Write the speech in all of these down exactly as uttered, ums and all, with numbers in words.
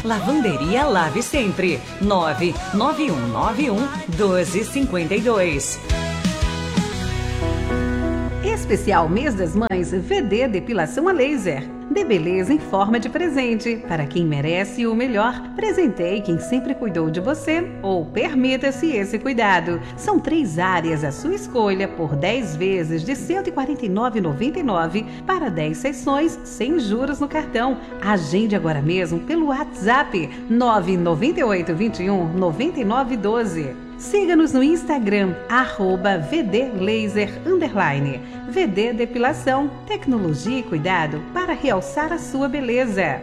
Lavanderia Lave Sempre, nove nove um nove um dois cinco dois. Especial Mês das Mães V D Depilação a Laser. Dê beleza em forma de presente. Para quem merece o melhor, presenteie quem sempre cuidou de você ou permita-se esse cuidado. São três áreas à sua escolha por dez vezes de cento e quarenta e nove reais e noventa e nove centavos para dez sessões sem juros no cartão. Agende agora mesmo pelo WhatsApp nove nove oito dois um nove nove um dois. Siga-nos no Instagram, arroba vdlaser, underline. V D Depilação, tecnologia e cuidado para realçar a sua beleza.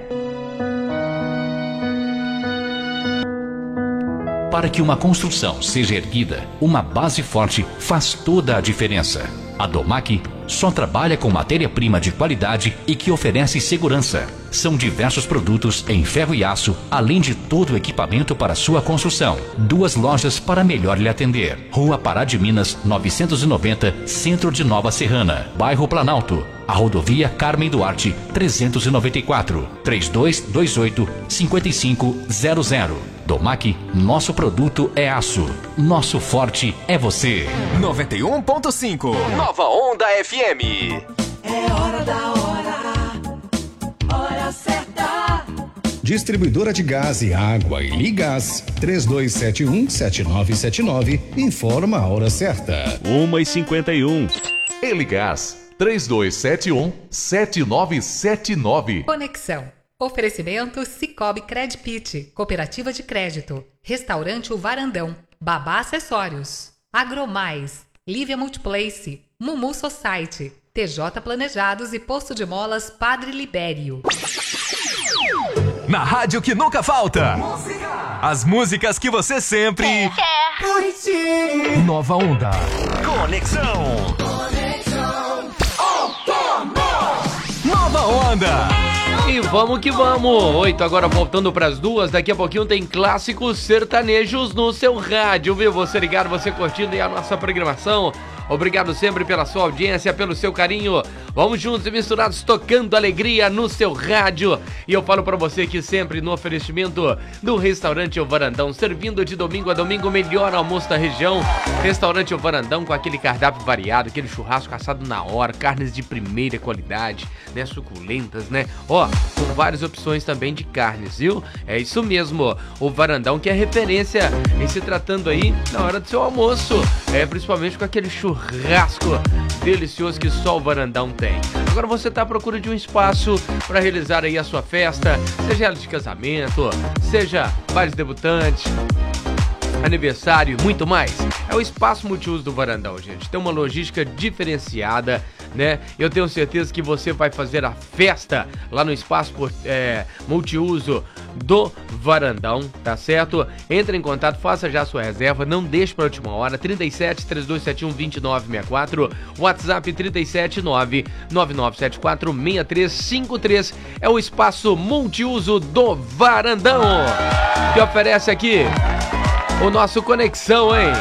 Para que uma construção seja erguida, uma base forte faz toda a diferença. A Domac só trabalha com matéria-prima de qualidade e que oferece segurança. São diversos produtos em ferro e aço, além de todo o equipamento para sua construção. Duas lojas para melhor lhe atender. Rua Pará de Minas, novecentos e noventa, Centro de Nova Serrana, Bairro Planalto. A rodovia Carmen Duarte, trezentos e noventa e quatro, trinta e dois vinte e oito, cinquenta e cinco zero zero. Domac, nosso produto é aço. Nosso forte é você. noventa e um ponto cinco Nova Onda F M. É hora da hora, hora certa. Distribuidora de gás e água e Ligás, três dois sete um, sete nove sete nove, informa a hora certa. uma e cinquenta e um. Eligás, três dois sete um, sete nove sete nove. Conexão. Oferecimento Cicobi Credpit, Cooperativa de Crédito, Restaurante O Varandão, Babá Acessórios, Agromais, Lívia Multiplace, Mumu Society, T J Planejados e Posto de Molas Padre Libério. Na rádio que nunca falta. Música. As músicas que você sempre quer curtir. Nova Onda. Conexão. Conexão. Oh, Nova Onda. E vamos que vamos! Oito agora voltando para as duas. Daqui a pouquinho tem clássicos sertanejos no seu rádio, viu? Você ligado, você curtindo aí a nossa programação. Obrigado sempre pela sua audiência, pelo seu carinho. Vamos juntos e misturados tocando alegria no seu rádio. E eu falo pra você que sempre no oferecimento do Restaurante O Varandão, servindo de domingo a domingo o melhor almoço da região. Restaurante O Varandão com aquele cardápio variado, aquele churrasco assado na hora, carnes de primeira qualidade, né? Suculentas, né? Ó, com várias opções também de carnes, viu? É isso mesmo, o Varandão que é referência em se tratando aí na hora do seu almoço. É, principalmente com aquele churrasco Rasco delicioso que só o Varandão tem. Agora você está à procura de um espaço para realizar aí a sua festa, seja ela de casamento, seja vários debutantes, aniversário e muito mais. É o espaço multiuso do Varandão, gente. Tem uma logística diferenciada, né? Eu tenho certeza que você vai fazer a festa lá no espaço é, multiuso do Varandão, tá certo? Entre em contato, faça já a sua reserva, não deixe para a última hora. trinta e sete, três dois sete um, vinte e nove sessenta e quatro, WhatsApp trinta e sete, nove nove nove sete quatro, seis três cinco três. É o espaço multiuso do Varandão que oferece aqui o nosso Conexão, hein?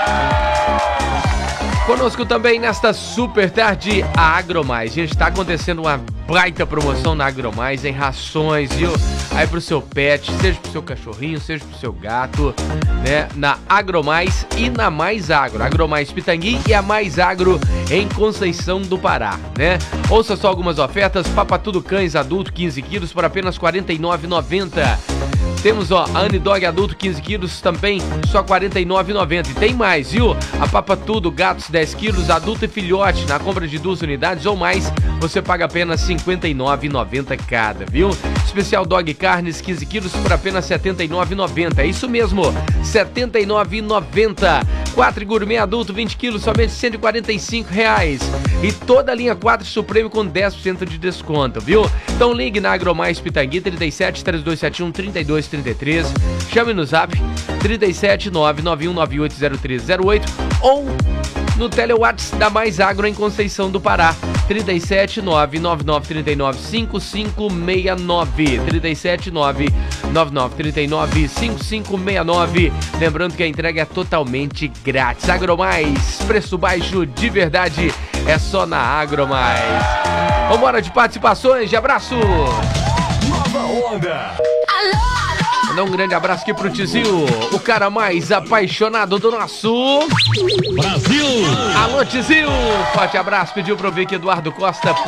Conosco também nesta super tarde a Agromais. Gente, está acontecendo uma baita promoção na Agromais em rações, viu? Aí pro seu pet, seja pro seu cachorrinho, seja pro seu gato, né? Na Agromais e na Mais Agro. Agromais Pitangui e a Mais Agro em Conceição do Pará, né? Ouça só algumas ofertas. Papa Tudo Cães adulto quinze quilos por apenas quarenta e nove reais e noventa centavos. Temos, ó, a Anidog adulto quinze quilos também, só quarenta e nove reais e noventa centavos. E tem mais, viu? A Papa Tudo gatos dez quilos, adulto e filhote, na compra de duas unidades ou mais, você paga apenas cinquenta e nove reais e noventa centavos cada, viu? Especial Dog Carnes quinze quilos por apenas setenta e nove reais e noventa centavos. É isso mesmo, setenta e nove reais e noventa centavos. quatro Gourmet adulto vinte quilos, somente cento e quarenta e cinco reais. E toda a linha quatro Supremo com dez por cento de desconto, viu? Então ligue na Agromais Pitangui, trinta e sete, três dois sete um, trinta e dois trinta e três. Chame no zap trinta e sete, nove nove um nove oito zero três zero oito ou no Telewhats da Mais Agro em Conceição do Pará, trinta e sete, nove nove nove três nove, cinco cinco seis nove, trinta e sete, nove nove nove três nove, cinco cinco seis nove. Lembrando que a entrega é totalmente grátis. Agromais, preço baixo de verdade, é só na Agromais. Vambora de participações, de abraço! Nova Onda! Alô, alô! Mandar um grande abraço aqui pro Tizil, o cara mais apaixonado do nosso Brasil. Alô, Tizil, forte abraço, pediu pra ouvir aqui Eduardo Costa.